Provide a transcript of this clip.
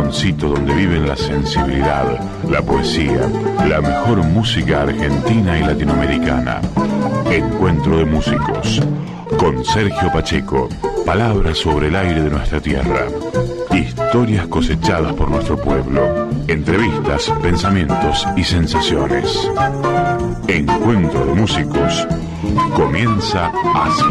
rinconcito donde viven la sensibilidad, la poesía, la mejor música argentina y latinoamericana. Encuentro de músicos, con Sergio Pacheco. Palabras sobre el aire de nuestra tierra. Historias cosechadas por nuestro pueblo. Entrevistas, pensamientos y sensaciones. Encuentro de músicos comienza así.